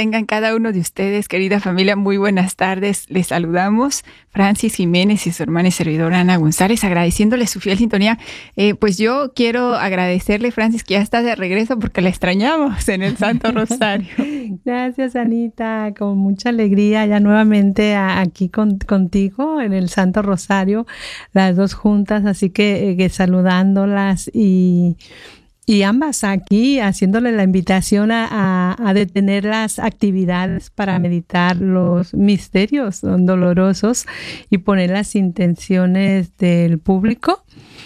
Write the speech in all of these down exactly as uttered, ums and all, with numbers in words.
tengan cada uno de ustedes, querida familia, muy buenas tardes. Les saludamos Francis Jiménez y su hermana y servidora Ana González, agradeciéndole su fiel sintonía. Eh, pues yo quiero agradecerle, Francis, que ya está de regreso porque la extrañamos en el Santo Rosario. Gracias, Anita, con mucha alegría ya nuevamente a, aquí con, contigo en el Santo Rosario, las dos juntas, así que, que saludándolas y... Y ambas aquí haciéndole la invitación a, a, a detener las actividades para meditar los misterios dolorosos y poner las intenciones del público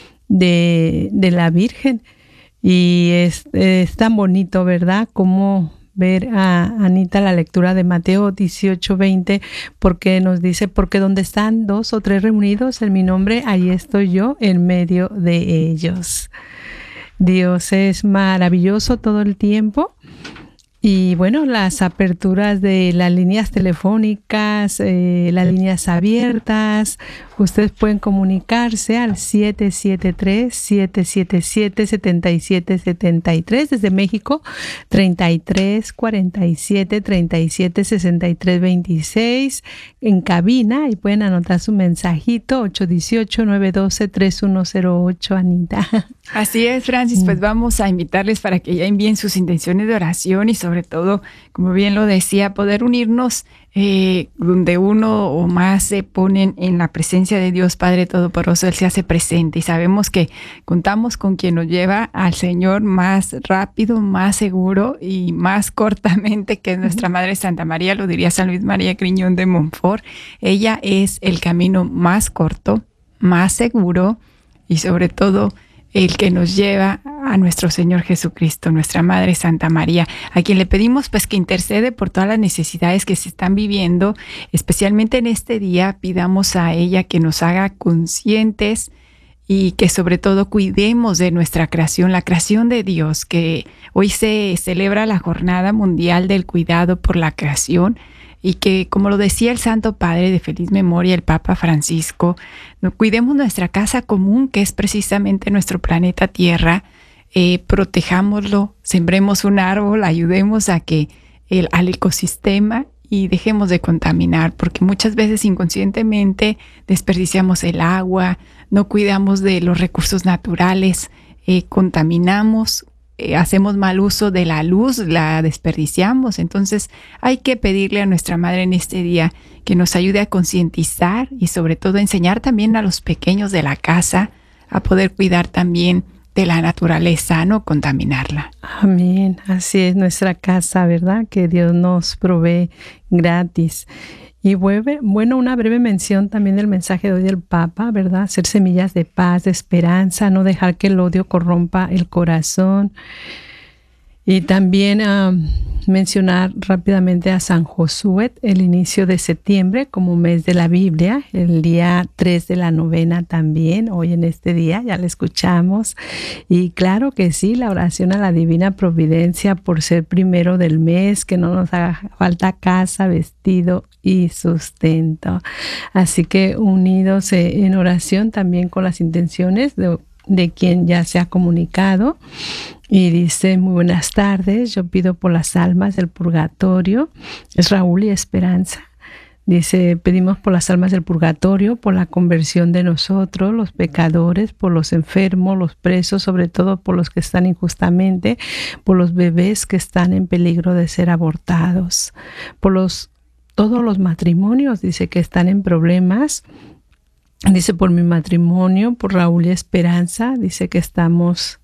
de, de la Virgen. Y es, es tan bonito, ¿verdad? Como ver a Anita la lectura de Mateo dieciocho veinte, porque nos dice, porque donde están dos o tres reunidos en mi nombre, ahí estoy yo en medio de ellos. Dios es maravilloso todo el tiempo. Y bueno, las aperturas de las líneas telefónicas, eh, las líneas abiertas, ustedes pueden comunicarse al siete siete tres, siete siete siete, siete siete siete tres, desde México treinta y tres cuarenta y siete, treinta y siete sesenta y tres veintiséis, en cabina, y pueden anotar su mensajito ocho uno ocho, nueve uno dos, tres uno cero ocho, Anita. Así es, Francis, pues vamos a invitarles para que ya envíen sus intenciones de oración y sobre todo, como bien lo decía, poder unirnos eh, donde uno o más se ponen en la presencia de Dios Padre Todopoderoso. Él se hace presente y sabemos que contamos con quien nos lleva al Señor más rápido, más seguro y más cortamente, que es nuestra Madre Santa María, lo diría San Luis María Griñón de Montfort. Ella es el camino más corto, más seguro y sobre todo el que nos lleva a nuestro Señor Jesucristo, nuestra Madre Santa María, a quien le pedimos pues que intercede por todas las necesidades que se están viviendo, especialmente en este día. Pidamos a ella que nos haga conscientes y que sobre todo cuidemos de nuestra creación, la creación de Dios, que hoy se celebra la Jornada Mundial del Cuidado por la Creación. Y que, como lo decía el Santo Padre de feliz memoria, el Papa Francisco, cuidemos nuestra casa común, que es precisamente nuestro planeta Tierra, eh, protejámoslo, sembremos un árbol, ayudemos a que el, al ecosistema y dejemos de contaminar, porque muchas veces inconscientemente desperdiciamos el agua, no cuidamos de los recursos naturales, eh, contaminamos, Eh, hacemos mal uso de la luz, la desperdiciamos. Entonces hay que pedirle a nuestra Madre en este día que nos ayude a concientizar y sobre todo a enseñar también a los pequeños de la casa a poder cuidar también de la naturaleza, no contaminarla. Amén. Así es nuestra casa, ¿verdad? Que Dios nos provee gratis. Y vuelve, bueno, una breve mención también del mensaje de hoy del Papa, ¿verdad? Ser semillas de paz, de esperanza, no dejar que el odio corrompa el corazón. Y también uh, mencionar rápidamente a San Josué, el inicio de septiembre como mes de la Biblia, el día tres de la novena también, hoy en este día, ya lo escuchamos. Y claro que sí, la oración a la Divina Providencia por ser primero del mes, que no nos haga falta casa, vestido y sustento. Así que unidos en oración también con las intenciones de, de quien ya se ha comunicado. Y dice, muy buenas tardes, yo pido por las almas del purgatorio. Es Raúl y Esperanza. Dice, pedimos por las almas del purgatorio, por la conversión de nosotros, los pecadores, por los enfermos, los presos, sobre todo por los que están injustamente, por los bebés que están en peligro de ser abortados, por los todos los matrimonios, dice, que están en problemas. Dice, por mi matrimonio, por Raúl y Esperanza, dice que estamos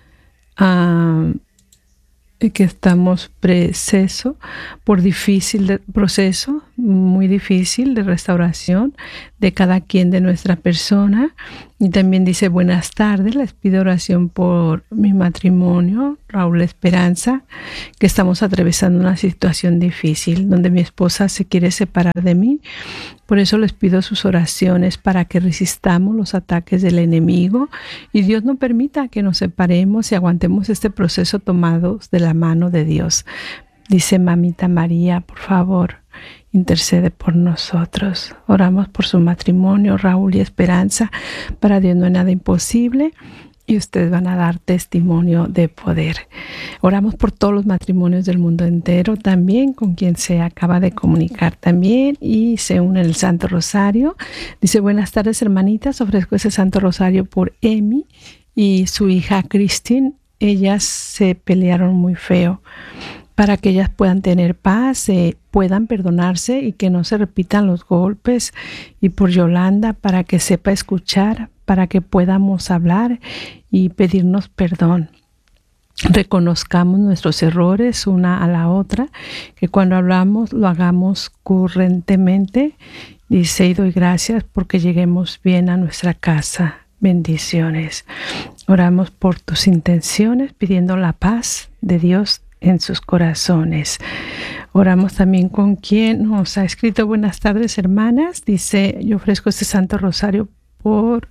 Uh, que estamos proceso, por difícil de, proceso, muy difícil de restauración de cada quien de nuestra persona. Y también dice, buenas tardes, les pido oración por mi matrimonio, Raúl Esperanza, que estamos atravesando una situación difícil, donde mi esposa se quiere separar de mí. Por eso les pido sus oraciones para que resistamos los ataques del enemigo y Dios no permita que nos separemos y aguantemos este proceso tomados de la mano de Dios. Dice Mamita María, por favor, intercede por nosotros. Oramos por su matrimonio, Raúl y Esperanza. Para Dios no hay nada imposible. y ustedes van a dar testimonio de poder. Oramos por todos los matrimonios del mundo entero, también con quien se acaba de comunicar también y se une el Santo Rosario. Dice, buenas tardes hermanitas, ofrezco ese Santo Rosario por Emi y su hija Christine. Ellas se pelearon muy feo, para que ellas puedan tener paz, eh, puedan perdonarse y que no se repitan los golpes. Y por Yolanda, para que sepa escuchar, para que podamos hablar y pedirnos perdón. Reconozcamos nuestros errores una a la otra, que cuando hablamos lo hagamos currentemente. Dice, y doy gracias porque lleguemos bien a nuestra casa. Bendiciones. Oramos por tus intenciones, pidiendo la paz de Dios en sus corazones. Oramos también con quien nos ha escrito, buenas tardes hermanas. Dice, yo ofrezco este Santo Rosario por...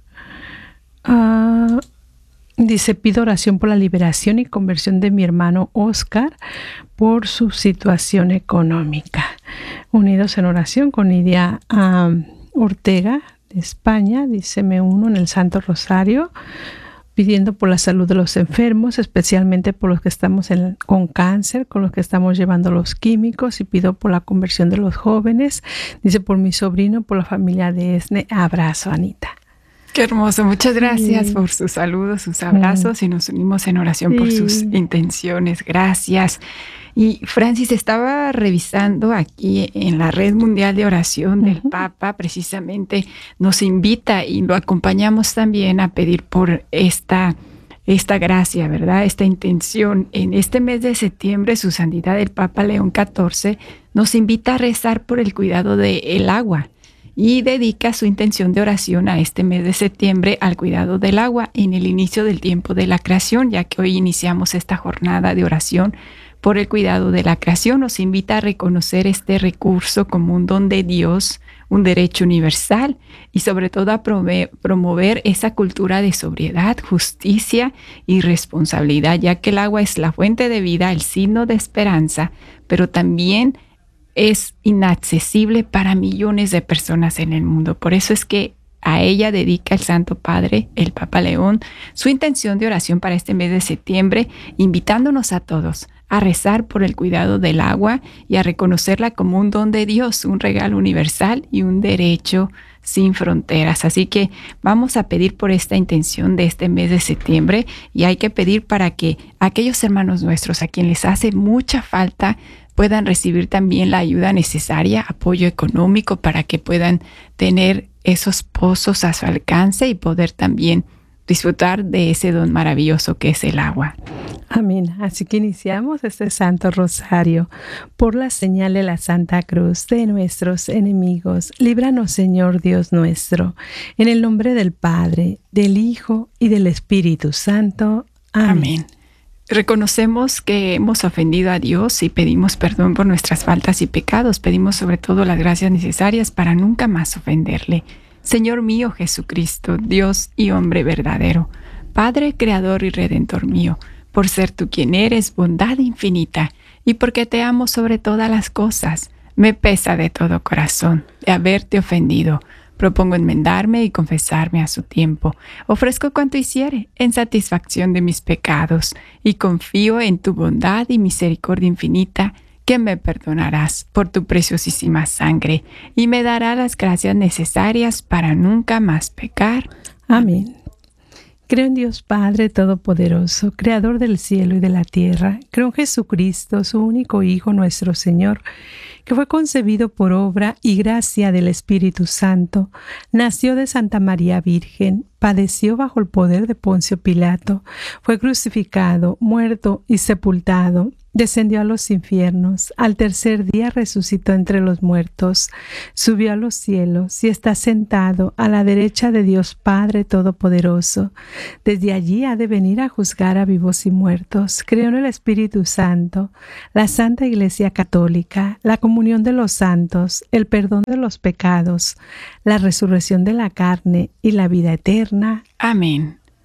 Uh, dice, pido oración por la liberación y conversión de mi hermano Oscar por su situación económica. Unidos en oración con Nidia um, Ortega de España. Dice, me uno en el Santo Rosario pidiendo por la salud de los enfermos, especialmente por los que estamos en, con cáncer, con los que estamos llevando los químicos, y pido por la conversión de los jóvenes. Dice, por mi sobrino, por la familia de Esne. Abrazo, Anita. Qué hermoso. Muchas gracias sí. por sus saludos, sus abrazos, sí. y nos unimos en oración sí. por sus intenciones. Gracias. Y Francis, estaba revisando aquí en la Red Mundial de Oración del uh-huh. Papa, precisamente nos invita y lo acompañamos también a pedir por esta, esta gracia, ¿verdad? Esta intención. En este mes de septiembre, su santidad el Papa León catorce nos invita a rezar por el cuidado del agua y dedica su intención de oración a este mes de septiembre al cuidado del agua en el inicio del tiempo de la creación, ya que hoy iniciamos esta jornada de oración por el cuidado de la creación. Nos invita a reconocer este recurso como un don de Dios, un derecho universal, y sobre todo a promover, promover esa cultura de sobriedad, justicia y responsabilidad, ya que el agua es la fuente de vida, el signo de esperanza, pero también es inaccesible para millones de personas en el mundo. Por eso es que a ella dedica el Santo Padre, el Papa León, su intención de oración para este mes de septiembre, invitándonos a todos a rezar por el cuidado del agua y a reconocerla como un don de Dios, un regalo universal y un derecho sin fronteras. Así que vamos a pedir por esta intención de este mes de septiembre, y hay que pedir para que aquellos hermanos nuestros a quienes les hace mucha falta puedan recibir también la ayuda necesaria, apoyo económico, para que puedan tener esos pozos a su alcance y poder también disfrutar de ese don maravilloso que es el agua. Amén. Así que iniciamos este Santo Rosario. Por la señal de la Santa Cruz de nuestros enemigos, líbranos, Señor Dios nuestro, en el nombre del Padre, del Hijo y del Espíritu Santo. Amén. Amén. Reconocemos que hemos ofendido a Dios y pedimos perdón por nuestras faltas y pecados. Pedimos sobre todo las gracias necesarias para nunca más ofenderle. Señor mío Jesucristo, Dios y hombre verdadero, Padre, Creador y Redentor mío, por ser tú quien eres, bondad infinita, y porque te amo sobre todas las cosas, me pesa de todo corazón de haberte ofendido. Propongo enmendarme y confesarme a su tiempo. Ofrezco cuanto hiciere en satisfacción de mis pecados, y confío en tu bondad y misericordia infinita, que me perdonarás por tu preciosísima sangre y me dará las gracias necesarias para nunca más pecar. Amén. Creo en Dios Padre Todopoderoso, Creador del cielo y de la tierra. Creo en Jesucristo, su único Hijo, nuestro Señor, que fue concebido por obra y gracia del Espíritu Santo, nació de Santa María Virgen, padeció bajo el poder de Poncio Pilato, fue crucificado, muerto y sepultado, descendió a los infiernos, al tercer día resucitó entre los muertos, subió a los cielos y está sentado a la derecha de Dios Padre Todopoderoso. Desde allí ha de venir a juzgar a vivos y muertos. Creo en el Espíritu Santo, la Santa Iglesia Católica, la comunión de los santos, el perdón de los pecados, la resurrección de la carne y la vida eterna. Amén.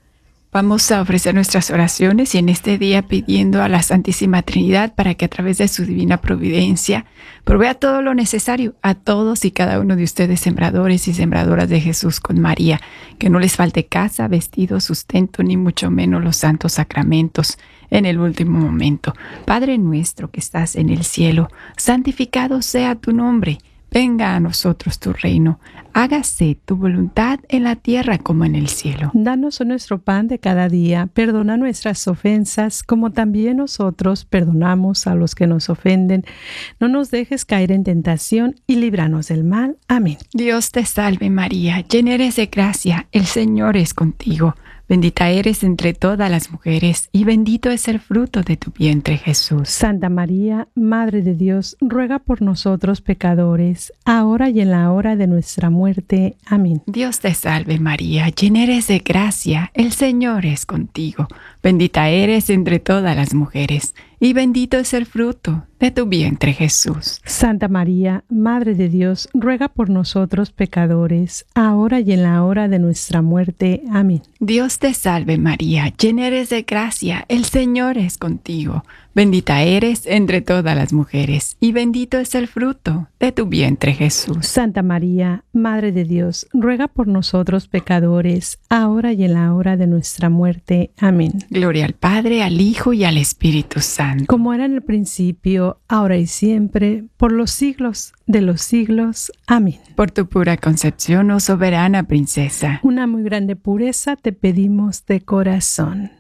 Vamos a ofrecer nuestras oraciones y en este día pidiendo a la Santísima Trinidad para que a través de su divina providencia provea todo lo necesario a todos y cada uno de ustedes, sembradores y sembradoras de Jesús con María, que no les falte casa, vestido, sustento, ni mucho menos los santos sacramentos en el último momento. Padre nuestro que estás en el cielo, santificado sea tu nombre. Venga a nosotros tu reino, hágase tu voluntad en la tierra como en el cielo. Danos nuestro pan de cada día, perdona nuestras ofensas, como también nosotros perdonamos a los que nos ofenden. No nos dejes caer en tentación y líbranos del mal. Amén. Dios te salve María, llena eres de gracia, el Señor es contigo. Bendita eres entre todas las mujeres, y bendito es el fruto de tu vientre, Jesús. Santa María, Madre de Dios, ruega por nosotros pecadores, ahora y en la hora de nuestra muerte. Amén. Dios te salve María, llena eres de gracia, el Señor es contigo. Bendita eres entre todas las mujeres, y bendito es el fruto de tu vientre, Jesús. Santa María, Madre de Dios, ruega por nosotros pecadores, ahora y en la hora de nuestra muerte. Amén. Dios te salve María, llena eres de gracia, el Señor es contigo. Bendita eres entre todas las mujeres, y bendito es el fruto de tu vientre, Jesús. Santa María, Madre de Dios, ruega por nosotros pecadores, ahora y en la hora de nuestra muerte. Amén. Gloria al Padre, al Hijo y al Espíritu Santo. Como era en el principio, ahora y siempre, por los siglos de los siglos. Amén. Por tu pura concepción, oh soberana princesa. Una muy grande pureza te pedimos de corazón.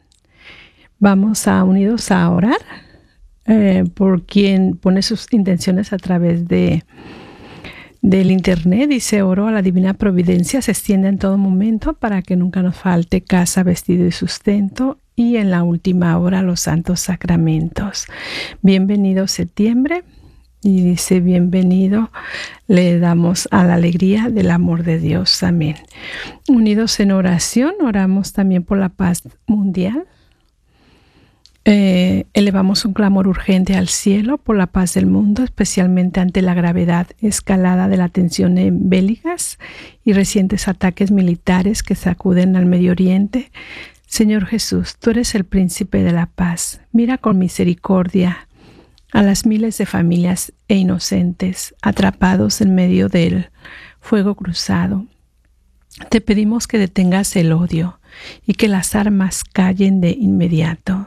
Vamos a unidos a orar eh, por quien pone sus intenciones a través de del internet. Dice: oro a la divina providencia, se extiende en todo momento para que nunca nos falte casa, vestido y sustento, y en la última hora los santos sacramentos. Bienvenido septiembre. Y dice: bienvenido, le damos a la alegría del amor de Dios. Amén. Unidos en oración, oramos también por la paz mundial. Eh, elevamos un clamor urgente al cielo por la paz del mundo, especialmente ante la gravedad escalada de la tensión en bélicas y recientes ataques militares que sacuden al Medio Oriente. Señor Jesús, tú eres el príncipe de la paz. Mira con misericordia a las miles de familias e inocentes atrapados en medio del fuego cruzado. Te pedimos que detengas el odio y que las armas callen de inmediato.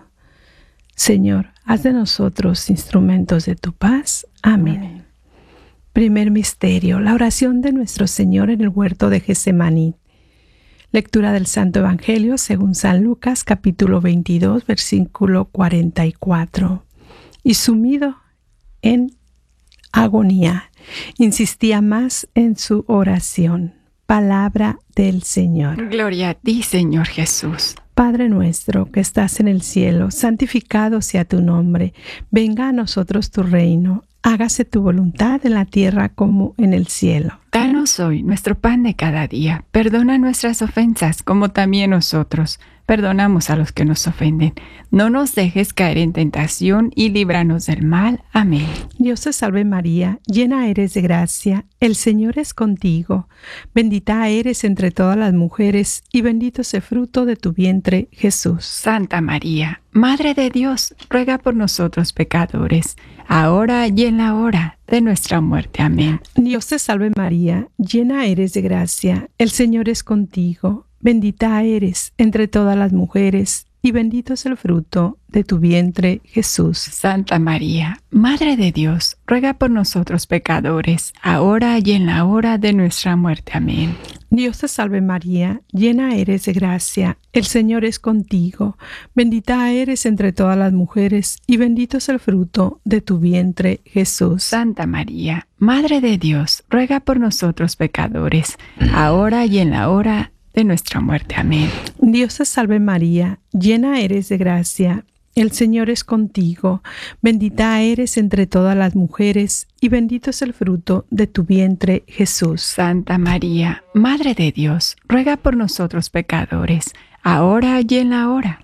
Señor, haz de nosotros instrumentos de tu paz. Amén. Amén. Primer misterio, la oración de nuestro Señor en el huerto de Getsemaní. Lectura del Santo Evangelio según San Lucas, capítulo veintidós, versículo cuarenta y cuatro. Y sumido en agonía, insistía más en su oración. Palabra del Señor. Gloria a ti, Señor Jesús. Padre nuestro que estás en el cielo, santificado sea tu nombre. Venga a nosotros tu reino. Hágase tu voluntad en la tierra como en el cielo. Danos hoy nuestro pan de cada día. Perdona nuestras ofensas, como también nosotros perdonamos a los que nos ofenden. No nos dejes caer en tentación y líbranos del mal. Amén. Dios te salve María, llena eres de gracia, el Señor es contigo. Bendita eres entre todas las mujeres, y bendito es el fruto de tu vientre, Jesús. Santa María, Madre de Dios, ruega por nosotros pecadores, ahora y en la hora de nuestra muerte. Amén. Dios te salve María, llena eres de gracia, el Señor es contigo. Bendita eres entre todas las mujeres, y bendito es el fruto de tu vientre, Jesús. Santa María, Madre de Dios, ruega por nosotros pecadores, ahora y en la hora de nuestra muerte. Amén. Dios te salve María, llena eres de gracia, el Señor es contigo. Bendita eres entre todas las mujeres, y bendito es el fruto de tu vientre, Jesús. Santa María, Madre de Dios, ruega por nosotros pecadores, ahora y en la hora de nuestra muerte. Amén. Dios te salve María, llena eres de gracia, el Señor es contigo. Bendita eres entre todas las mujeres, y bendito es el fruto de tu vientre, Jesús. Santa María, Madre de Dios, ruega por nosotros pecadores, ahora y en la hora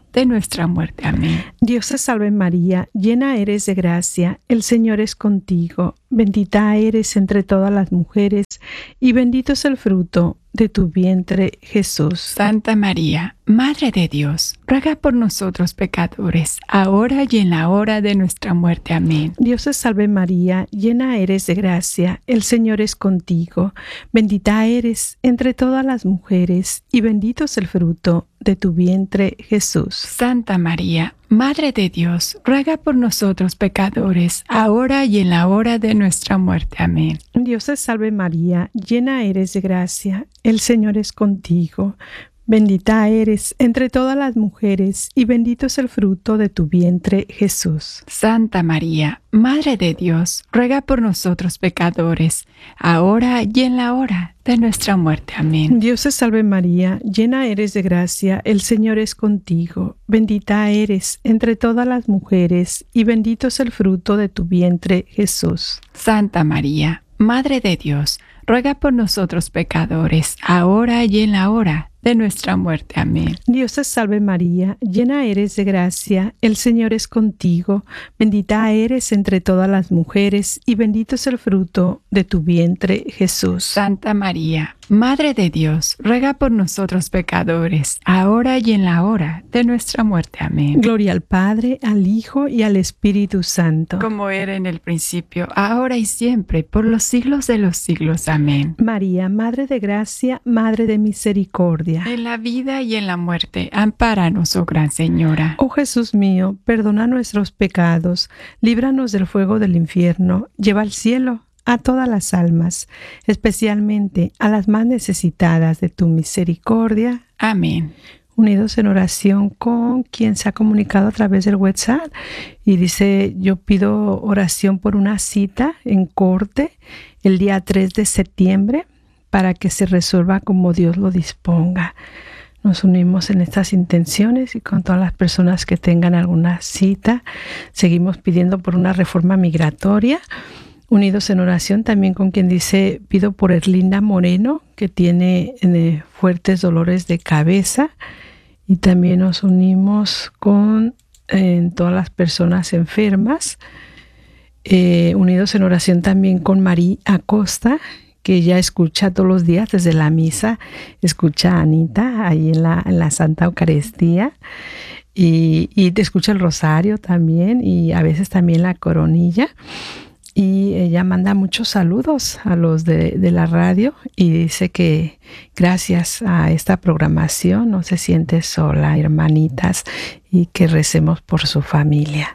de nuestra muerte. Amén. Dios te salve María, llena eres de gracia, el Señor es contigo. Bendita eres entre todas las mujeres, y bendito es el fruto de tu vientre, Jesús. Santa María, Madre de Dios, ruega por nosotros pecadores, ahora y en la hora de nuestra muerte. Amén. Dios te salve María, llena eres de gracia, el Señor es contigo. Bendita eres entre todas las mujeres, y bendito es el fruto de tu vientre, Jesús. Santa María, Madre de Dios, ruega por nosotros pecadores, ahora y en la hora de nuestra muerte. Amén. Dios te salve María, llena eres de gracia, el Señor es contigo. Bendita eres entre todas las mujeres, y bendito es el fruto de tu vientre, Jesús. Santa María, Madre de Dios, ruega por nosotros pecadores, ahora y en la hora de nuestra muerte. Amén. Dios te salve María, llena eres de gracia, el Señor es contigo. Bendita eres entre todas las mujeres, y bendito es el fruto de tu vientre, Jesús. Santa María, Madre de Dios, ruega por nosotros pecadores, ahora y en la hora de nuestra muerte. Amén. Dios te salve María, llena eres de gracia, el Señor es contigo. Bendita eres entre todas las mujeres, y bendito es el fruto de tu vientre, Jesús. Santa María, Madre de Dios, ruega por nosotros pecadores, ahora y en la hora de nuestra muerte. Amén. Gloria al Padre, al Hijo y al Espíritu Santo. Como era en el principio, ahora y siempre, por los siglos de los siglos. Amén. María, Madre de gracia, Madre de misericordia. En la vida y en la muerte, ampáranos, oh Gran Señora. Oh Jesús mío, perdona nuestros pecados, líbranos del fuego del infierno, lleva al cielo a todas las almas, especialmente a las más necesitadas de tu misericordia. Amén. Unidos en oración con quien se ha comunicado a través del WhatsApp y dice: yo pido oración por una cita en corte el día tres de septiembre para que se resuelva como Dios lo disponga. Nos unimos en estas intenciones y con todas las personas que tengan alguna cita. Seguimos pidiendo por una reforma migratoria. Unidos en oración también con quien dice: pido por Erlinda Moreno, que tiene eh, fuertes dolores de cabeza. Y también nos unimos con eh, todas las personas enfermas. Eh, unidos en oración también con María Acosta, que ella escucha todos los días desde la misa, escucha a Anita ahí en la, en la Santa Eucaristía, y, y te escucha el rosario también, y a veces también la coronilla, y ella manda muchos saludos a los de, de la radio, y dice que gracias a esta programación no se siente sola, hermanitas, y que recemos por su familia.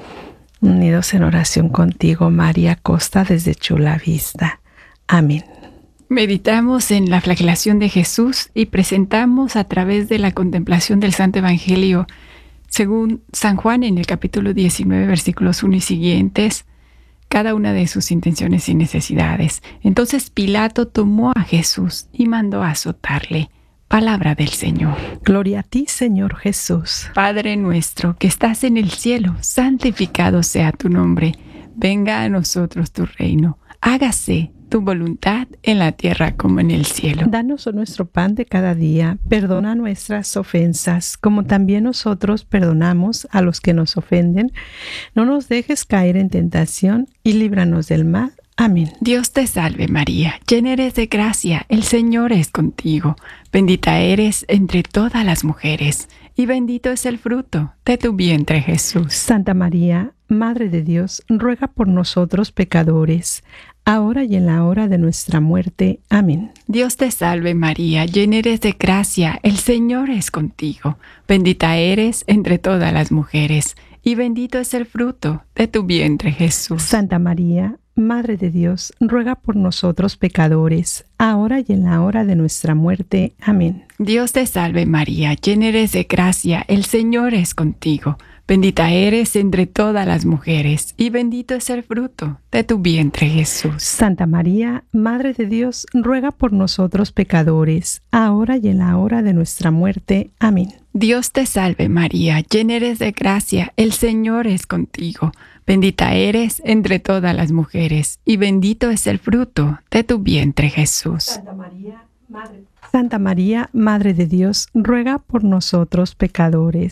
Unidos en oración contigo, María Costa, desde Chula Vista. Amén. Meditamos en la flagelación de Jesús y presentamos a través de la contemplación del Santo Evangelio, según San Juan en el capítulo diecinueve, versículos uno y siguientes, cada una de sus intenciones y necesidades. Entonces Pilato tomó a Jesús y mandó a azotarle. Palabra del Señor. Gloria a ti, Señor Jesús. Padre nuestro que estás en el cielo, santificado sea tu nombre. Venga a nosotros tu reino. Hágase tu voluntad en la tierra como en el cielo. Danos nuestro pan de cada día. Perdona nuestras ofensas, como también nosotros perdonamos a los que nos ofenden. No nos dejes caer en tentación y líbranos del mal. Amén. Dios te salve María, llena eres de gracia, el Señor es contigo. Bendita eres entre todas las mujeres, y bendito es el fruto de tu vientre, Jesús. Santa María, Madre de Dios, ruega por nosotros pecadores, ahora y en la hora de nuestra muerte. Amén. Dios te salve María, llena eres de gracia, el Señor es contigo. Bendita eres entre todas las mujeres, y bendito es el fruto de tu vientre, Jesús. Santa María, Madre de Dios, ruega por nosotros pecadores, ahora y en la hora de nuestra muerte. Amén. Dios te salve María, llena eres de gracia, el Señor es contigo. Bendita eres entre todas las mujeres, y bendito es el fruto de tu vientre, Jesús. Santa María, Madre de Dios, ruega por nosotros pecadores, ahora y en la hora de nuestra muerte. Amén. Dios te salve María, llena eres de gracia, el Señor es contigo. Bendita eres entre todas las mujeres, y bendito es el fruto de tu vientre, Jesús. Santa María, Madre, Santa María, Madre de Dios, ruega por nosotros pecadores,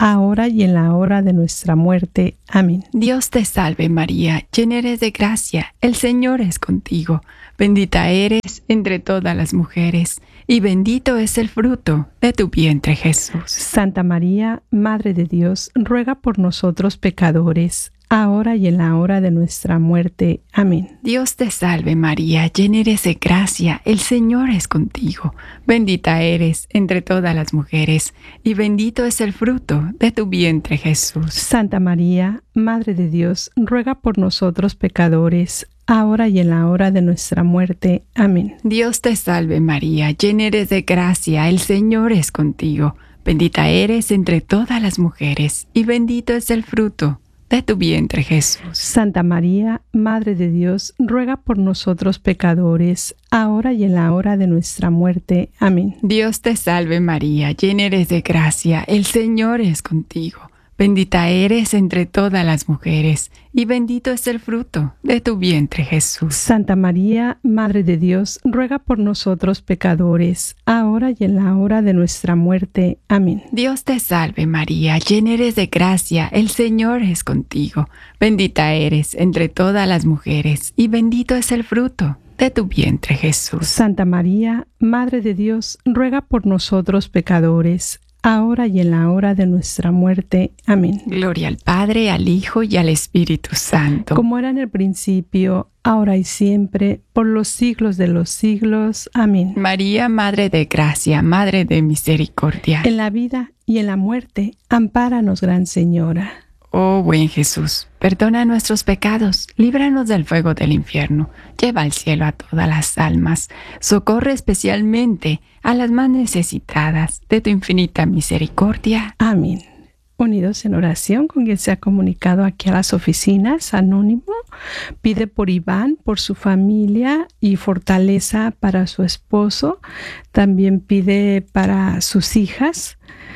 ahora y en la hora de nuestra muerte. Amén. Dios te salve María, llena eres de gracia, el Señor es contigo. Bendita eres entre todas las mujeres, y bendito es el fruto de tu vientre Jesús. Santa María, Madre de Dios, ruega por nosotros pecadores, ahora y en la hora de nuestra muerte. Amén. Dios te salve María, llena eres de gracia, el Señor es contigo. Bendita eres entre todas las mujeres, y bendito es el fruto de tu vientre Jesús. Santa María, Madre de Dios, ruega por nosotros pecadores, ahora y en la hora de nuestra muerte. Amén. Dios te salve María, llena eres de gracia, el Señor es contigo. Bendita eres entre todas las mujeres, y bendito es el fruto de tu vientre Jesús. Santa María, Madre de Dios, ruega por nosotros pecadores, ahora y en la hora de nuestra muerte. Amén. Dios te salve María, llena eres de gracia, el Señor es contigo. Bendita eres entre todas las mujeres, y bendito es el fruto de tu vientre Jesús. Santa María, Madre de Dios, ruega por nosotros pecadores, ahora y en la hora de nuestra muerte. Amén. Dios te salve María, llena eres de gracia, el Señor es contigo. Bendita eres entre todas las mujeres, y bendito es el fruto de tu vientre Jesús. Santa María, Madre de Dios, ruega por nosotros pecadores, ahora y en la hora de nuestra muerte. Amén. Gloria al Padre, al Hijo y al Espíritu Santo. Como era en el principio, ahora y siempre, por los siglos de los siglos. Amén. María, Madre de Gracia, Madre de Misericordia. En la vida y en la muerte, ampáranos, Gran Señora. Oh buen Jesús, perdona nuestros pecados, líbranos del fuego del infierno, lleva al cielo a todas las almas, socorre especialmente a las más necesitadas de tu infinita misericordia. Amén. Unidos en oración con quien se ha comunicado aquí a las oficinas, anónimo, pide por Iván, por su familia y fortaleza para su esposo, también pide para sus hijas.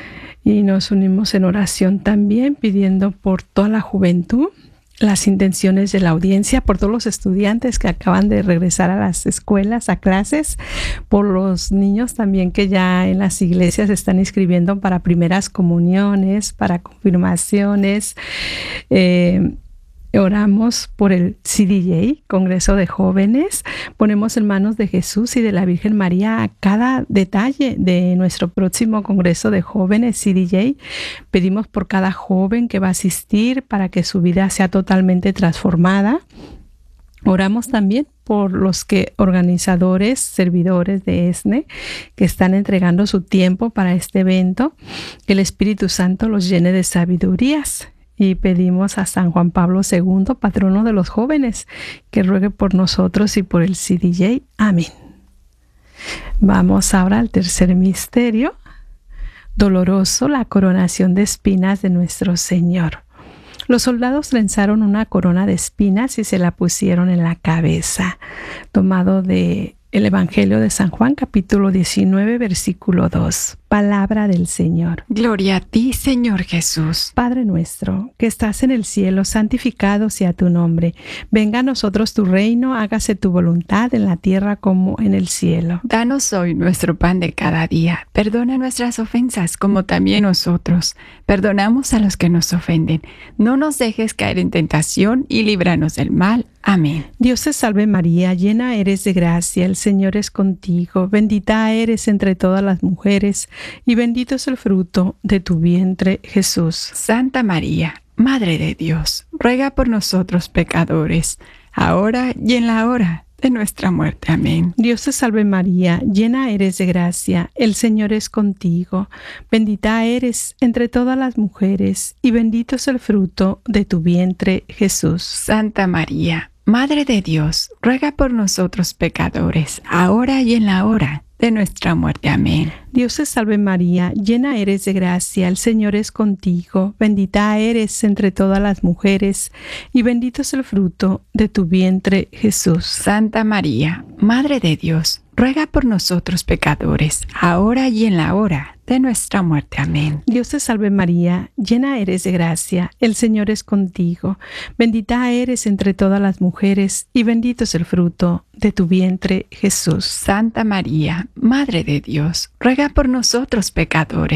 Y nos unimos en oración también pidiendo por toda la juventud, las intenciones de la audiencia, por todos los estudiantes que acaban de regresar a las escuelas, a clases, por los niños también que ya en las iglesias se están inscribiendo para primeras comuniones, para confirmaciones. Eh, Oramos por el C D J, Congreso de Jóvenes. Ponemos en manos de Jesús y de la Virgen María a cada detalle de nuestro próximo Congreso de Jóvenes C D J. Pedimos por cada joven que va a asistir para que su vida sea totalmente transformada. Oramos también por los que organizadores, servidores de E S N E, que están entregando su tiempo para este evento. Que el Espíritu Santo los llene de sabidurías. Y pedimos a San Juan Pablo segundo, patrono de los jóvenes, que ruegue por nosotros y por el C D J. Amén. Vamos ahora al tercer misterio doloroso, la coronación de espinas de nuestro Señor. Los soldados trenzaron una corona de espinas y se la pusieron en la cabeza, tomado de el Evangelio de San Juan, capítulo diecinueve, versículo dos. Palabra del Señor. Gloria a ti, Señor Jesús. Padre nuestro, que estás en el cielo, santificado sea tu nombre. Venga a nosotros tu reino, hágase tu voluntad en la tierra como en el cielo. Danos hoy nuestro pan de cada día. Perdona nuestras ofensas, como también nosotros perdonamos a los que nos ofenden. No nos dejes caer en tentación y líbranos del mal. Amén. Dios te salve María, llena eres de gracia, el Señor es contigo. Bendita eres entre todas las mujeres, y bendito es el fruto de tu vientre, Jesús. Santa María, Madre de Dios, ruega por nosotros pecadores, ahora y en la hora de nuestra muerte. Amén. Dios te salve María, llena eres de gracia, el Señor es contigo. Bendita eres entre todas las mujeres, y bendito es el fruto de tu vientre, Jesús. Santa María, Madre de Dios, ruega por nosotros pecadores, ahora y en la hora de nuestra muerte. Amén. Dios te salve María, llena eres de gracia, el Señor es contigo. Bendita eres entre todas las mujeres, y bendito es el fruto de tu vientre, Jesús. Santa María, Madre de Dios, ruega por nosotros pecadores, ahora y en la hora de nuestra muerte. Amén. Dios te salve María, llena eres de gracia, el Señor es contigo. Bendita eres entre todas las mujeres, y bendito es el fruto de tu vientre, Jesús. Santa María, Madre de Dios, ruega por nosotros pecadores,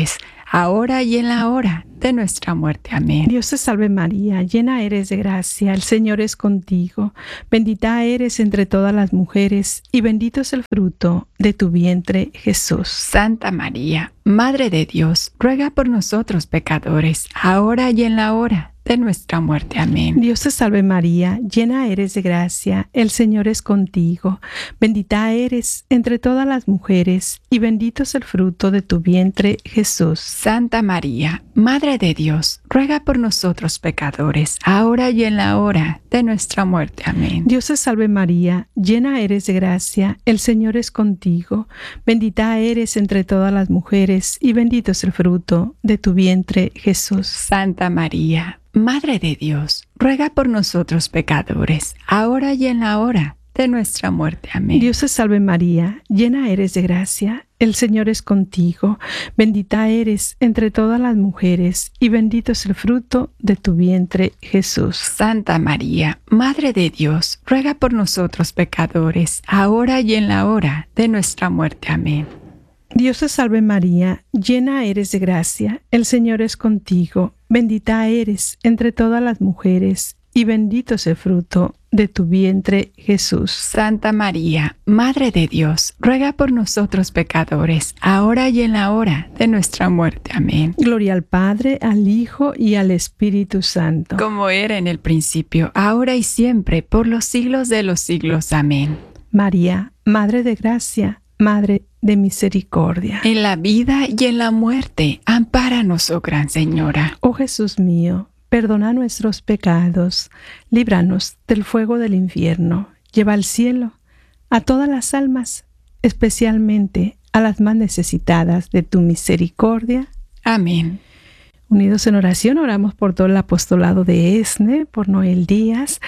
ahora y en la hora de nuestra muerte. Amén. Dios te salve María, llena eres de gracia, el Señor es contigo. Bendita eres entre todas las mujeres y bendito es el fruto de tu vientre, Jesús. Santa María, Madre de Dios, ruega por nosotros pecadores, ahora y en la hora de nuestra muerte. Amén. Dios te salve María, llena eres de gracia, el Señor es contigo. Bendita eres entre todas las mujeres y bendito es el fruto de tu vientre, Jesús. Santa María, Madre de Dios, ruega por nosotros pecadores, ahora y en la hora de nuestra muerte. Amén. Dios te salve María, llena eres de gracia, el Señor es contigo. Bendita eres entre todas las mujeres y bendito es el fruto de tu vientre, Jesús. Santa María, Madre de Dios, ruega por nosotros pecadores, ahora y en la hora de nuestra muerte. Amén. Dios te salve María, llena eres de gracia, el Señor es contigo. Bendita eres entre todas las mujeres y bendito es el fruto de tu vientre, Jesús. Santa María, Madre de Dios, ruega por nosotros pecadores, ahora y en la hora de nuestra muerte. Amén. Dios te salve María, llena eres de gracia, el Señor es contigo. Bendita eres entre todas las mujeres y bendito es el fruto de tu vientre, Jesús. Santa María, Madre de Dios, ruega por nosotros pecadores, ahora y en la hora de nuestra muerte. Amén. Gloria al Padre, al Hijo y al Espíritu Santo. Como era en el principio, ahora y siempre, por los siglos de los siglos. Amén. María, Madre de gracia, Madre de misericordia. En la vida y en la muerte, ampáranos, oh Gran Señora. Oh Jesús mío, perdona nuestros pecados, líbranos del fuego del infierno, lleva al cielo a todas las almas, especialmente a las más necesitadas de tu misericordia. Amén. Unidos en oración, oramos por todo el apostolado de ESNE, por Noel Díaz,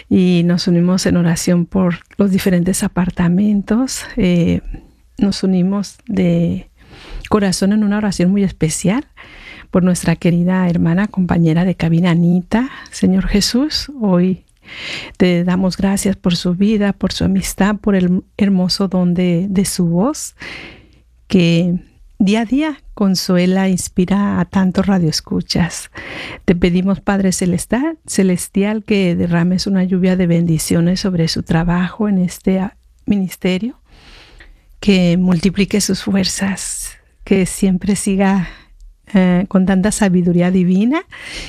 y nos unimos en oración por los diferentes apartamentos. Eh, nos unimos de corazón en una oración muy especial por nuestra querida hermana, compañera de cabina, Anita. Señor Jesús, hoy te damos gracias por su vida, por su amistad, por el hermoso don de, de su voz, que día a día consuela, inspira a tantos radioescuchas. Te pedimos, Padre Celestial, celestial, que derrames una lluvia de bendiciones sobre su trabajo en este ministerio, que multiplique sus fuerzas, que siempre siga eh, con tanta sabiduría divina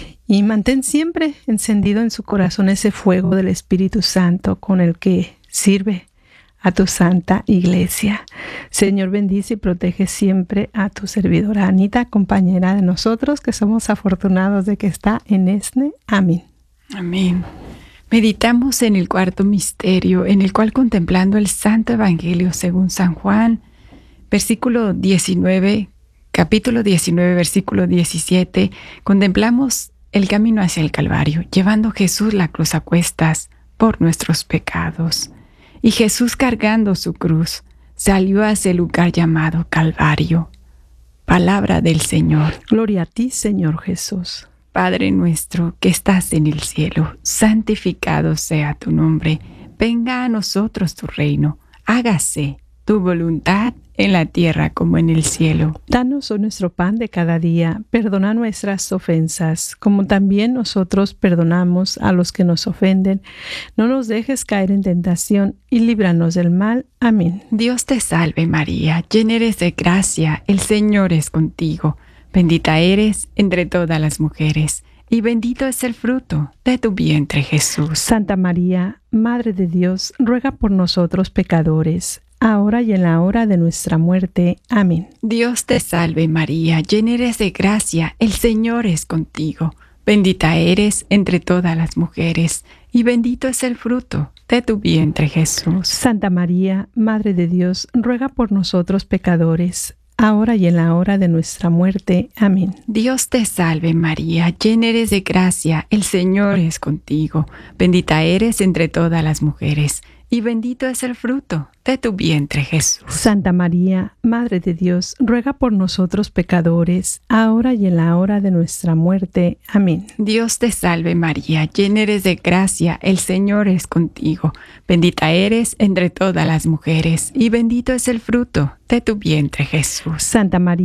y mantén siempre encendido en su corazón ese fuego del Espíritu Santo con el que sirve a tu santa iglesia. Señor, bendice y protege siempre a tu servidora Anita, compañera de nosotros, que somos afortunados de que está en ESNE. Amén. Amén. Meditamos en el cuarto misterio, en el cual, contemplando el Santo Evangelio según San Juan, versículo diecinueve, capítulo diecinueve, versículo diecisiete, contemplamos el camino hacia el Calvario, llevando Jesús la cruz a cuestas por nuestros pecados. Y Jesús, cargando su cruz, salió hacia el lugar llamado Calvario. Palabra del Señor. Gloria a ti, Señor Jesús. Padre nuestro que estás en el cielo, santificado sea tu nombre. Venga a nosotros tu reino. Hágase tu voluntad en la tierra como en el cielo. Danos hoy nuestro pan de cada día. Perdona nuestras ofensas, como también nosotros perdonamos a los que nos ofenden. No nos dejes caer en tentación y líbranos del mal. Amén. Dios te salve María, llena eres de gracia, el Señor es contigo. Bendita eres entre todas las mujeres, y bendito es el fruto de tu vientre, Jesús. Santa María, Madre de Dios, ruega por nosotros pecadores, ahora y en la hora de nuestra muerte. Amén. Dios te salve María, llena eres de gracia, el Señor es contigo. Bendita eres entre todas las mujeres, y bendito es el fruto de tu vientre, Jesús. Santa María, Madre de Dios, ruega por nosotros pecadores, ahora y en la hora de nuestra muerte. Amén. Dios te salve María, llena eres de gracia, el Señor es contigo. Bendita eres entre todas las mujeres, y bendito es el fruto de tu vientre, Jesús. Santa María, Madre de Dios, ruega por nosotros pecadores, ahora y en la hora de nuestra muerte. Amén. Dios te salve María, llena eres de gracia, el Señor es contigo. Bendita eres entre todas las mujeres, y bendito es el fruto de tu vientre, Jesús. Santa María,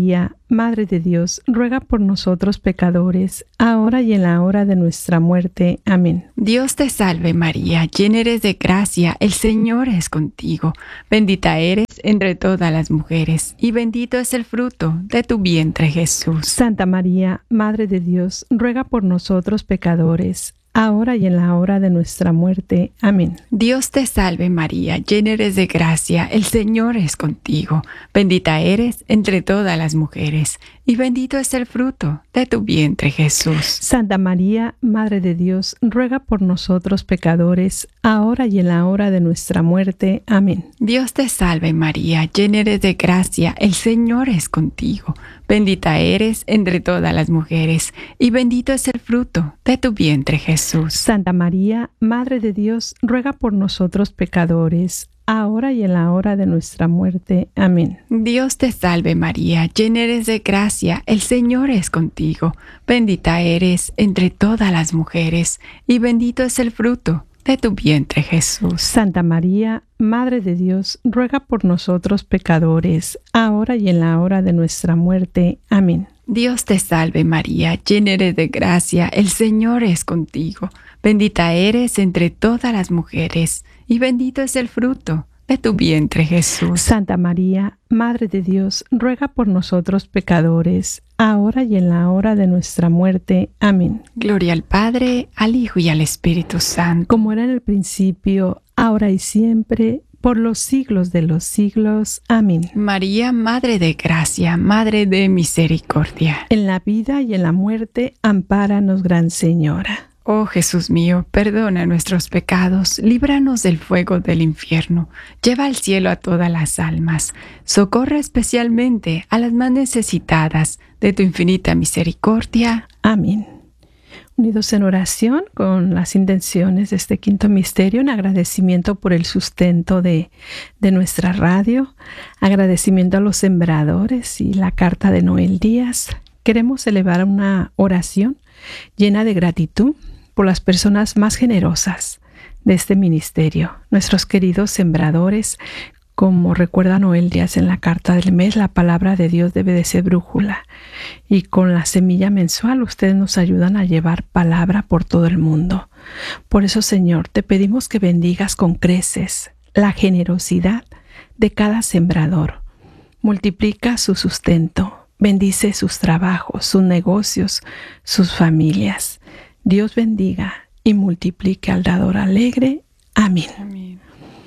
Madre de Dios, ruega por nosotros pecadores, ahora y en la hora de nuestra muerte. Amén. Dios te salve María, llena eres de gracia, el Señor es contigo. Bendita eres entre todas las mujeres, y bendito es el fruto de tu vientre Jesús. Santa María, Madre de Dios, ruega por nosotros pecadores, ahora y en la hora de nuestra muerte. Amén. Dios te salve María, llena eres de gracia, el Señor es contigo. Bendita eres entre todas las mujeres, y bendito es el fruto de tu vientre Jesús. Santa María, Madre de Dios, ruega por nosotros pecadores, ahora y en la hora de nuestra muerte. Amén. Dios te salve María, llena eres de gracia, el Señor es contigo. Bendita eres entre todas las mujeres, y bendito es el fruto de tu vientre Jesús. Santa María, Madre de Dios, ruega por nosotros pecadores, ahora y en la hora de nuestra muerte. Amén. Dios te salve María, llena eres de gracia, el Señor es contigo. Bendita eres entre todas las mujeres, y bendito es el fruto de tu vientre Jesús. Santa María, Madre de Dios, ruega por nosotros pecadores, ahora y en la hora de nuestra muerte. Amén. Dios te salve María, llena eres de gracia, el Señor es contigo. Bendita eres entre todas las mujeres, y bendito es el fruto de tu vientre Jesús. Santa María, Madre de Dios, ruega por nosotros pecadores, ahora y en la hora de nuestra muerte. Amén. Gloria al Padre, al Hijo y al Espíritu Santo. Como era en el principio, ahora y siempre, por los siglos de los siglos. Amén. María, Madre de gracia, Madre de misericordia. En la vida y en la muerte, ampáranos, Gran Señora. Oh Jesús mío, perdona nuestros pecados, líbranos del fuego del infierno, lleva al cielo a todas las almas, socorre especialmente a las más necesitadas de tu infinita misericordia. Amén. Unidos en oración con las intenciones de este quinto misterio, en agradecimiento por el sustento de, de nuestra radio, agradecimiento a los sembradores y la carta de Noel Díaz, queremos elevar una oración llena de gratitud por las personas más generosas de este ministerio, nuestros queridos sembradores. Como recuerda Noel Díaz en la carta del mes, la palabra de Dios debe de ser brújula. Y con la semilla mensual ustedes nos ayudan a llevar palabra por todo el mundo. Por eso, Señor, te pedimos que bendigas con creces la generosidad de cada sembrador. Multiplica su sustento, bendice sus trabajos, sus negocios, sus familias. Dios bendiga y multiplique al dador alegre. Amén. Amén.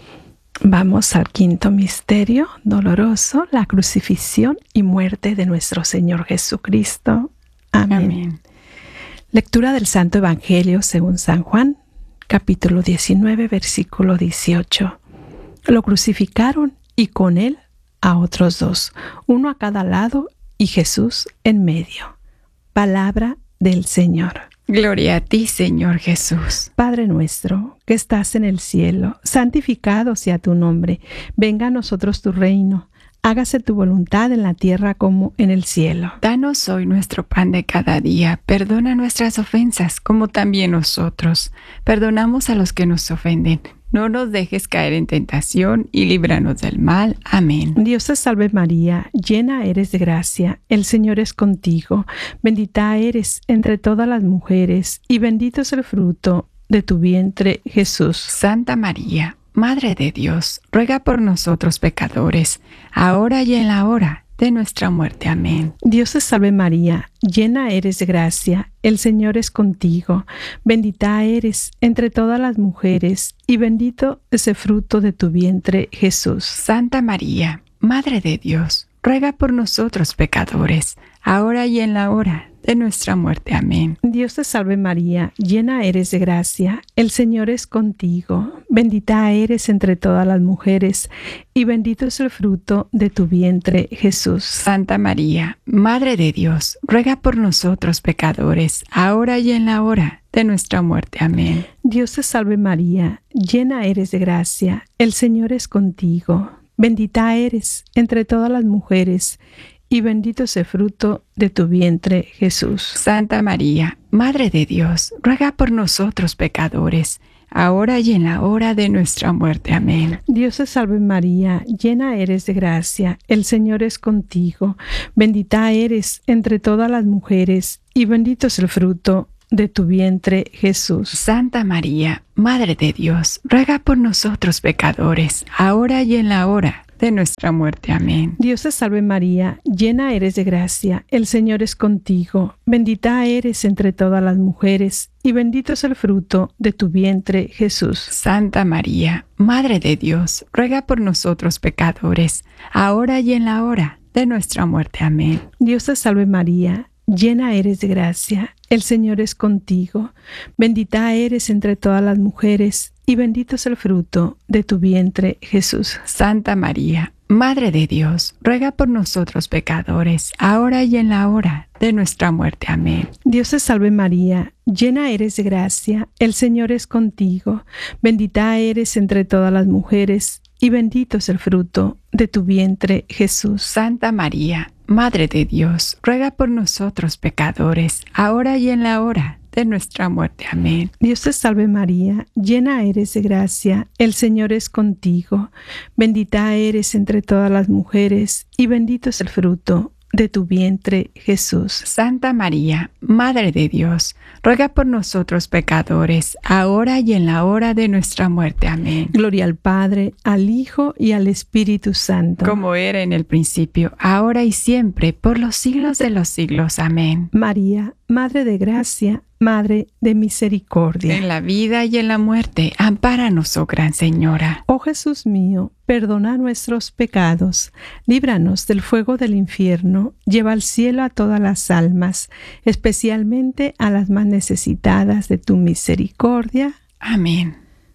Vamos al quinto misterio doloroso, la crucifixión y muerte de nuestro Señor Jesucristo. Amén. Amén. Lectura del Santo Evangelio según San Juan, capítulo diecinueve, versículo dieciocho. Lo crucificaron y con él a otros dos, uno a cada lado y Jesús en medio. Palabra del Señor. Gloria a ti, Señor Jesús. Padre nuestro, que estás en el cielo, santificado sea tu nombre. Venga a nosotros tu reino. Hágase tu voluntad en la tierra como en el cielo. Danos hoy nuestro pan de cada día. Perdona nuestras ofensas, como también nosotros perdonamos a los que nos ofenden. No nos dejes caer en tentación y líbranos del mal. Amén. Dios te salve María, llena eres de gracia, el Señor es contigo. Bendita eres entre todas las mujeres, y bendito es el fruto de tu vientre, Jesús. Santa María, Madre de Dios, ruega por nosotros pecadores, ahora y en la hora de nuestra muerte. Amén. Dios te salve María, llena eres de gracia, el Señor es contigo. Bendita eres entre todas las mujeres, y bendito es el fruto de tu vientre, Jesús. Santa María, Madre de Dios, ruega por nosotros pecadores, ahora y en la hora de nuestra muerte. Amén. Dios te salve María, llena eres de gracia, el Señor es contigo. Bendita eres entre todas las mujeres, y bendito es el fruto de tu vientre, Jesús. Santa María, Madre de Dios, ruega por nosotros pecadores, ahora y en la hora de nuestra muerte. Amén. Dios te salve María, llena eres de gracia, el Señor es contigo. Bendita eres entre todas las mujeres, y bendito es el fruto de tu vientre, Jesús. Santa María, Madre de Dios, ruega por nosotros pecadores, ahora y en la hora de nuestra muerte. Amén. Dios te salve María, llena eres de gracia, el Señor es contigo, bendita eres entre todas las mujeres, y bendito es el fruto de tu vientre, Jesús. Santa María, Madre de Dios, ruega por nosotros pecadores, ahora y en la hora de nuestra muerte. Amén. Dios te salve María, llena eres de gracia, el Señor es contigo, bendita eres entre todas las mujeres, y bendito es el fruto de tu vientre, Jesús. Santa María, Madre de Dios, ruega por nosotros pecadores, ahora y en la hora de nuestra muerte. Amén. Dios te salve María, llena eres de gracia, el Señor es contigo, bendita eres entre todas las mujeres, y bendito es el fruto de tu vientre, Jesús. Santa María, Madre de Dios, ruega por nosotros pecadores, ahora y en la hora de nuestra muerte. Amén. Dios te salve María, llena eres de gracia, el Señor es contigo, bendita eres entre todas las mujeres, y bendito es el fruto de tu vientre, Jesús. Santa María, Madre de Dios, ruega por nosotros pecadores, ahora y en la hora de nuestra muerte. Amén. Dios te salve María, llena eres de gracia, el Señor es contigo, bendita eres entre todas las mujeres, y bendito es el fruto de tu vientre, Jesús. Santa María, Madre de Dios, ruega por nosotros pecadores, ahora y en la hora de nuestra muerte. Amén. Gloria al Padre, al Hijo y al Espíritu Santo. Como era en el principio, ahora y siempre, por los siglos de los siglos. Amén. María, Madre de gracia, Madre de misericordia. En la vida y en la muerte, ampáranos, oh Gran Señora. Oh Jesús mío, perdona nuestros pecados, líbranos del fuego del infierno, lleva al cielo a todas las almas, especialmente a las más necesitadas de tu misericordia. Amén.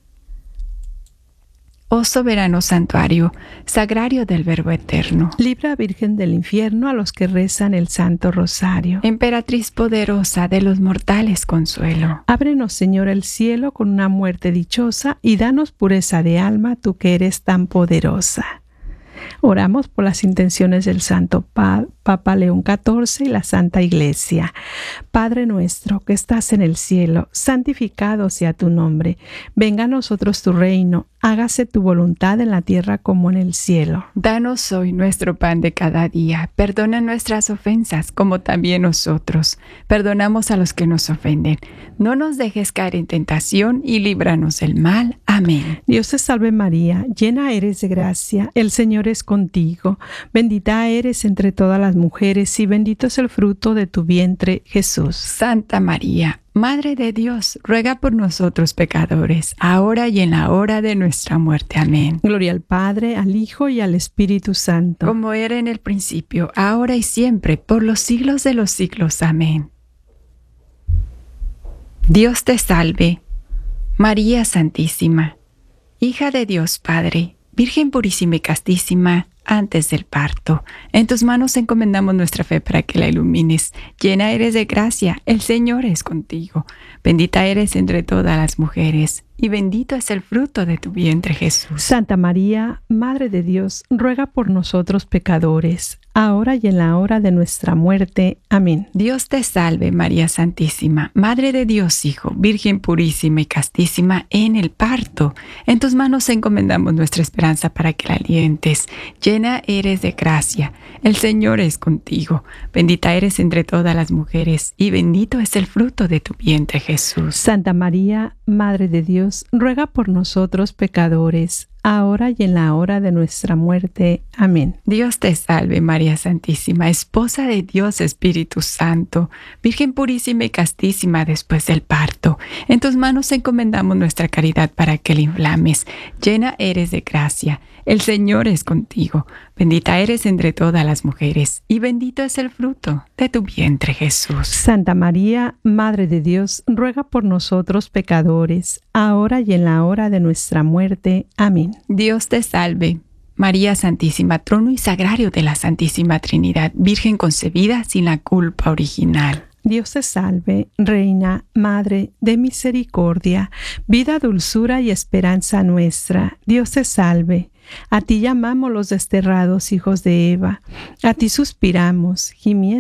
Oh soberano santuario, sagrario del Verbo eterno, libra, Virgen del infierno, a los que rezan el Santo Rosario. Emperatriz poderosa de los mortales, consuelo. Ábrenos, Señor, el cielo con una muerte dichosa, y danos pureza de alma, tú que eres tan poderosa. Oramos por las intenciones del Santo pa- Papa León catorce y la Santa Iglesia. Padre nuestro que estás en el cielo, santificado sea tu nombre. Venga a nosotros tu reino. Hágase tu voluntad en la tierra como en el cielo. Danos hoy nuestro pan de cada día. Perdona nuestras ofensas, como también nosotros perdonamos a los que nos ofenden. No nos dejes caer en tentación y líbranos del mal. Amén. Dios te salve María, llena eres de gracia, el Señor es contigo. Bendita eres entre todas las mujeres, y bendito es el fruto de tu vientre, Jesús. Santa María, Madre de Dios, ruega por nosotros pecadores, ahora y en la hora de nuestra muerte. Amén. Gloria al Padre, al Hijo y al Espíritu Santo. Como era en el principio, ahora y siempre, por los siglos de los siglos. Amén. Dios te salve, María Santísima, hija de Dios Padre, Virgen purísima y castísima, antes del parto. En tus manos encomendamos nuestra fe para que la ilumines. Llena eres de gracia, el Señor es contigo. Bendita eres entre todas las mujeres, y bendito es el fruto de tu vientre, Jesús. Santa María, Madre de Dios, ruega por nosotros pecadores, ahora y en la hora de nuestra muerte. Amén. Dios te salve, María Santísima, Madre de Dios Hijo, Virgen purísima y castísima en el parto. En tus manos encomendamos nuestra esperanza para que la alientes. Llena eres de gracia, el Señor es contigo. Bendita eres entre todas las mujeres, y bendito es el fruto de tu vientre, Jesús. Santa María, Madre de Dios, ruega por nosotros pecadores, ahora y en la hora de nuestra muerte. Amén. Dios te salve, María Santísima, Esposa de Dios Espíritu Santo, Virgen purísima y castísima después del parto. En tus manos encomendamos nuestra caridad para que la inflames. Llena eres de gracia, el Señor es contigo. Bendita eres entre todas las mujeres, y bendito es el fruto de tu vientre, Jesús. Santa María, Madre de Dios, ruega por nosotros pecadores, ahora y en la hora de nuestra muerte. Amén. Dios te salve, María Santísima, trono y sagrario de la Santísima Trinidad, Virgen concebida sin la culpa original. Dios te salve, Reina, Madre de misericordia, vida, dulzura y esperanza nuestra. Dios te salve. A ti llamamos los desterrados hijos de Eva, a ti suspiramos, gimiendo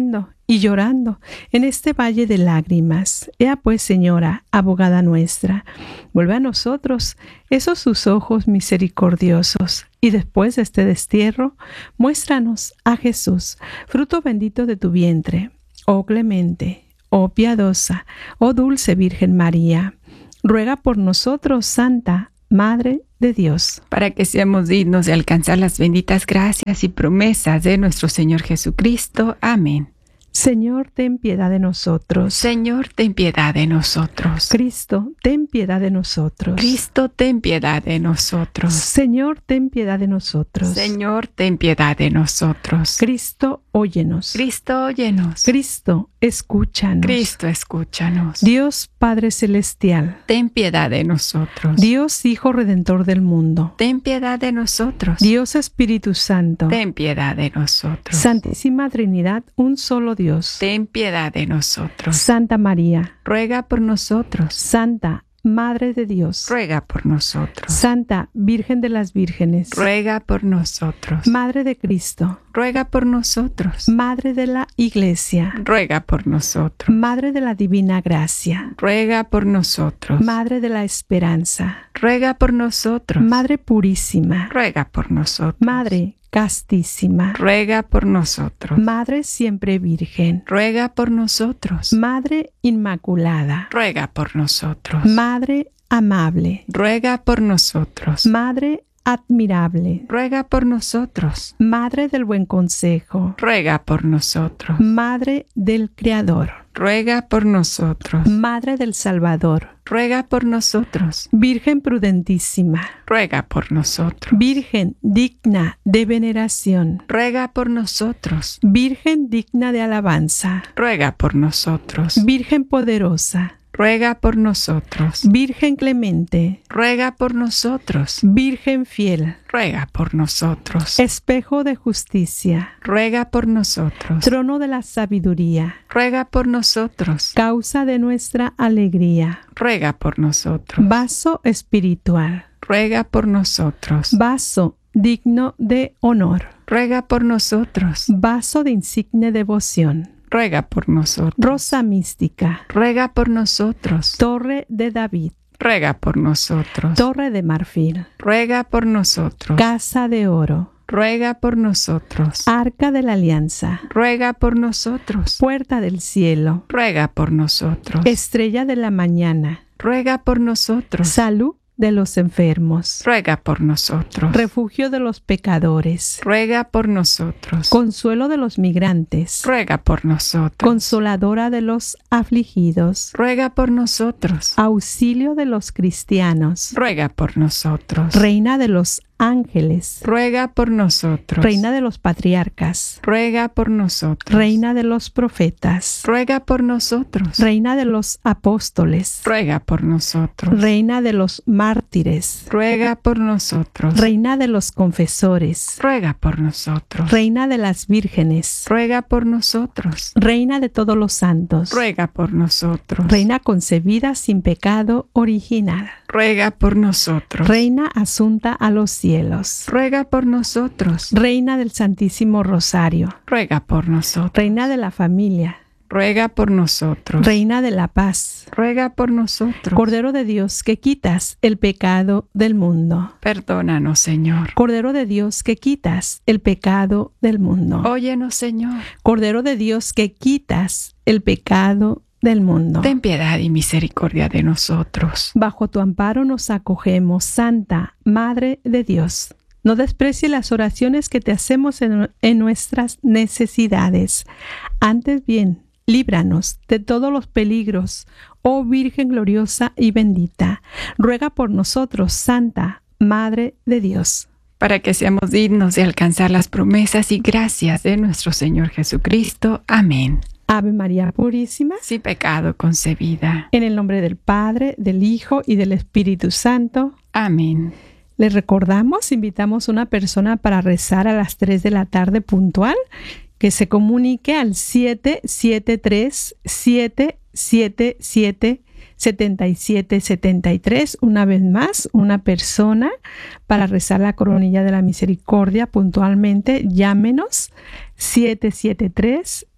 y llorando en este valle de lágrimas. Ea pues, Señora, abogada nuestra, vuelve a nosotros esos sus ojos misericordiosos, y después de este destierro, muéstranos a Jesús, fruto bendito de tu vientre. Oh clemente, oh piadosa, oh dulce Virgen María, ruega por nosotros, Santa Madre de Dios, para que seamos dignos de alcanzar las benditas gracias y promesas de nuestro Señor Jesucristo. Amén. Señor, ten piedad de nosotros. Señor, ten piedad de nosotros. Cristo, ten piedad de nosotros. Cristo, ten piedad de nosotros. Señor, ten piedad de nosotros. Señor, ten piedad de nosotros. Cristo, óyenos. Cristo, óyenos. Cristo, escúchanos. Cristo, escúchanos. Dios Padre Celestial, ten piedad de nosotros. Dios Hijo Redentor del mundo, ten piedad de nosotros. Dios Espíritu Santo, ten piedad de nosotros. Santísima Trinidad, un solo Dios, ten piedad de nosotros. Santa María, ruega por nosotros. Santa Madre de Dios, ruega por nosotros. Santa Virgen de las Vírgenes, ruega por nosotros. Madre de Cristo, ruega por nosotros. Madre de la Iglesia, ruega por nosotros. Madre de la Divina Gracia, ruega por nosotros. Madre de la Esperanza, ruega por nosotros. Madre Purísima, ruega por nosotros. Madre Castísima, ruega por nosotros. Madre Siempre Virgen, ruega por nosotros. Madre Inmaculada, ruega por nosotros. Madre Amable, ruega por nosotros. Madre Admirable, ruega por nosotros. Madre del Buen Consejo, ruega por nosotros. Madre del Creador, ruega por nosotros. Madre del Salvador, ruega por nosotros. Virgen prudentísima, ruega por nosotros. Virgen digna de veneración, ruega por nosotros. Virgen digna de alabanza, ruega por nosotros. Virgen poderosa, ruega por nosotros. Virgen clemente, ruega por nosotros. Virgen fiel, ruega por nosotros. espejo de justicia, ruega por nosotros. trono de la sabiduría, ruega por nosotros. causa de nuestra alegría, ruega por nosotros. vaso espiritual, ruega por nosotros. vaso digno de honor, ruega por nosotros. vaso de insigne devoción, ruega por nosotros. rosa mística, ruega por nosotros. torre de David, ruega por nosotros. torre de marfil, ruega por nosotros. casa de oro, ruega por nosotros. arca de la alianza, ruega por nosotros. puerta del cielo, ruega por nosotros. estrella de la mañana, ruega por nosotros. salud de los enfermos, ruega por nosotros. refugio de los pecadores, ruega por nosotros. consuelo de los migrantes, ruega por nosotros. consoladora de los afligidos, ruega por nosotros. auxilio de los cristianos, ruega por nosotros. reina de los ángeles, ruega por nosotros. reina de los patriarcas, ruega por nosotros. reina de los profetas, ruega por nosotros. reina de los apóstoles, ruega por nosotros. reina de los mártires, ruega por nosotros. reina de los confesores, ruega por nosotros. reina de las vírgenes, ruega por nosotros. reina de todos los santos, ruega por nosotros. reina concebida sin pecado original, ruega por nosotros. reina asunta a los cielos, ruega por nosotros. reina del Santísimo Rosario, ruega por nosotros. reina de la familia, ruega por nosotros. reina de la paz, ruega por nosotros. Cordero de Dios que quitas el pecado del mundo, perdónanos, Señor. Cordero de Dios que quitas el pecado del mundo, óyenos, Señor. Cordero de Dios que quitas el pecado del mundo. Ten piedad y misericordia de nosotros. Bajo tu amparo nos acogemos, Santa Madre de Dios. No desprecie las oraciones que te hacemos en, en nuestras necesidades. Antes bien, líbranos de todos los peligros, oh Virgen gloriosa y bendita. Ruega por nosotros, Santa Madre de Dios, para que seamos dignos de alcanzar las promesas y gracias de nuestro Señor Jesucristo. Amén. Ave María Purísima, sin pecado concebida. En el nombre del Padre, del Hijo y del Espíritu Santo. Amén. Les recordamos, invitamos a una persona para rezar a las tres de la tarde puntual, que se comunique al siete siete tres, siete siete siete, siete siete siete tres. Una vez más, una persona para rezar la coronilla de la misericordia puntualmente, llámenos siete siete tres,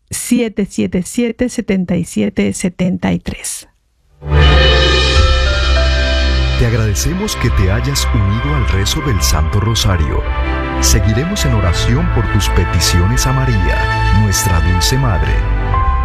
siete siete siete, siete siete siete tres. Te agradecemos que te hayas unido al rezo del Santo Rosario. Seguiremos en oración por tus peticiones a María, nuestra dulce Madre.